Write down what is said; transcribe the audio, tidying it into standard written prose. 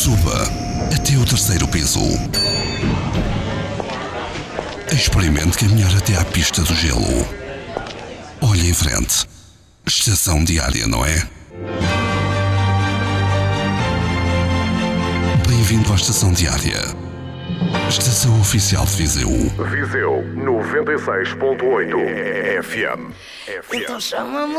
Suba até o terceiro piso. Experimente caminhar até à pista do gelo. Olhe em frente. Estação Diária, não é? Bem-vindo à Estação Diária. Estação Oficial de Viseu. Viseu 96.8 FM. Então chama-me